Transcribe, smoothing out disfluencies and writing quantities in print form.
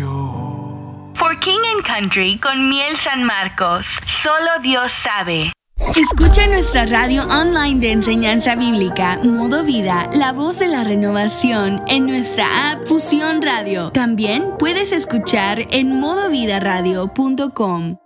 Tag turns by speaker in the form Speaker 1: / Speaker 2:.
Speaker 1: For King and Country con Miel San Marcos. Solo Dios sabe.
Speaker 2: Escucha nuestra radio online de enseñanza bíblica, Modo Vida, la voz de la renovación, en nuestra app Fusión Radio. También puedes escuchar en modovidaradio.com.